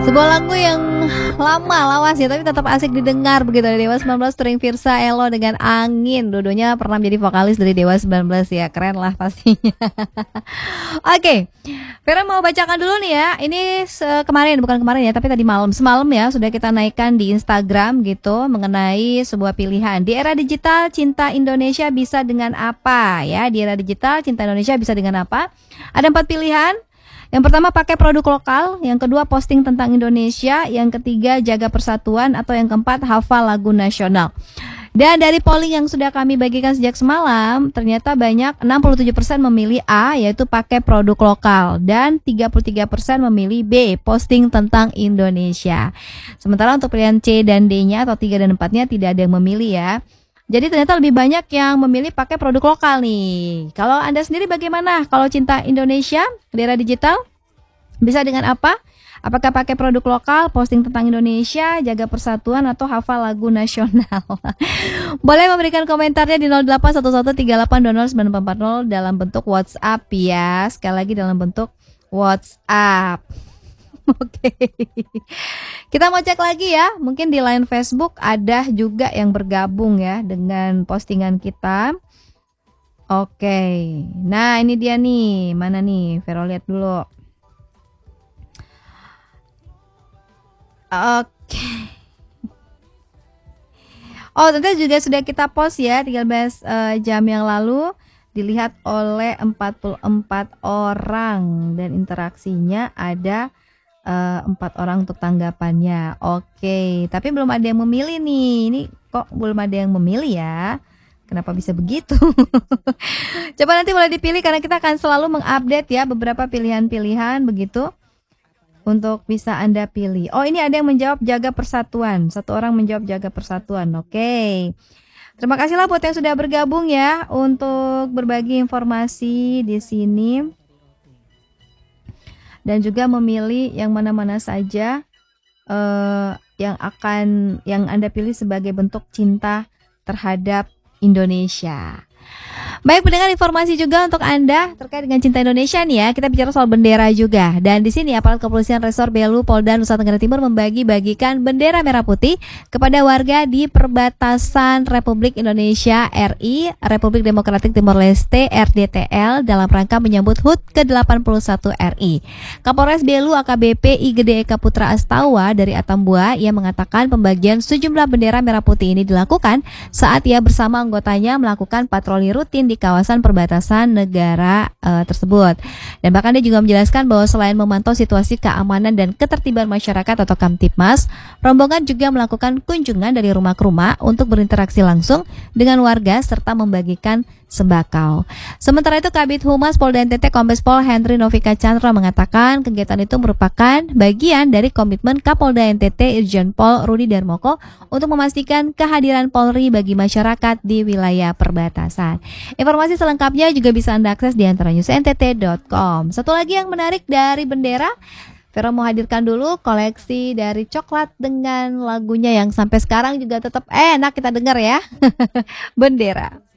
Sebuah lagu yang lama, lawas ya, tapi tetap asik didengar begitu dari Dewa 19 featuring Virsa Elo dengan Angin. Dua-duanya pernah menjadi vokalis dari Dewa 19 ya, keren lah pastinya. Oke, Vera mau bacakan dulu nih ya. Ini kemarin, bukan kemarin ya, tapi tadi malam, semalam ya sudah kita naikkan di Instagram gitu mengenai sebuah pilihan. Di era digital, cinta Indonesia bisa dengan apa ya? Di era digital, cinta Indonesia bisa dengan apa? Ada 4 pilihan. Yang pertama pakai produk lokal, yang kedua posting tentang Indonesia, yang ketiga jaga persatuan, atau yang keempat hafal lagu nasional. Dan dari polling yang sudah kami bagikan sejak semalam, ternyata banyak 67% memilih A, yaitu pakai produk lokal, dan 33% memilih B, posting tentang Indonesia. Sementara untuk pilihan C dan D-nya atau 3 dan 4-nya tidak ada yang memilih ya. Jadi ternyata lebih banyak yang memilih pakai produk lokal nih. Kalau Anda sendiri bagaimana? Kalau cinta Indonesia di era digital bisa dengan apa? Apakah pakai produk lokal, posting tentang Indonesia, jaga persatuan, atau hafal lagu nasional? Boleh memberikan komentarnya di 081138209440 dalam bentuk WhatsApp ya. Sekali lagi dalam bentuk WhatsApp. Oke. Kita mau cek lagi ya. Mungkin di line Facebook ada juga yang bergabung ya dengan postingan kita. Oke. Nah, ini dia nih. Mana nih? Vero lihat dulu. Oke. Oh, ternyata juga sudah kita post ya 13 jam yang lalu. Dilihat oleh 44 orang dan interaksinya ada 4 orang untuk tanggapannya. Oke, tapi belum ada yang memilih nih. Ini kok belum ada yang memilih ya? Kenapa bisa begitu? Coba nanti boleh dipilih karena kita akan selalu mengupdate ya beberapa pilihan-pilihan begitu untuk bisa Anda pilih. Oh, ini ada yang menjawab jaga persatuan. 1 orang menjawab jaga persatuan. Oke. Terima kasihlah buat yang sudah bergabung ya untuk berbagi informasi di sini. Dan juga memilih yang mana-mana saja yang Anda pilih sebagai bentuk cinta terhadap Indonesia. Baik, pendengar, informasi juga untuk Anda terkait dengan cinta Indonesia nih ya. Kita bicara soal bendera juga. Dan di sini aparat kepolisian Resor Belu Polda Nusa Tenggara Timur membagi-bagikan bendera merah putih kepada warga di perbatasan Republik Indonesia RI, Republik Demokratik Timor Leste RDTL dalam rangka menyambut HUT ke-81 RI. Kapolres Belu AKBP I Gede Eka Putra Astawa dari Atambua, ia mengatakan pembagian sejumlah bendera merah putih ini dilakukan saat ia bersama anggotanya melakukan patroli rutin di kawasan perbatasan negara tersebut. Dan bahkan dia juga menjelaskan bahwa selain memantau situasi keamanan dan ketertiban masyarakat atau Kamtibmas, rombongan juga melakukan kunjungan dari rumah ke rumah untuk berinteraksi langsung dengan warga serta membagikan sembako. Sementara itu Kabid Humas Polda NTT Kombes Pol Henry Novika Chandra mengatakan kegiatan itu merupakan bagian dari komitmen Kapolda NTT Irjen Pol Rudi Darmoko untuk memastikan kehadiran Polri bagi masyarakat di wilayah perbatasan. Informasi selengkapnya juga bisa Anda akses di antaranewsntt.com. Satu lagi yang menarik dari bendera, Vero mau hadirkan dulu koleksi dari coklat dengan lagunya yang sampai sekarang juga tetap enak kita dengar ya. Bendera.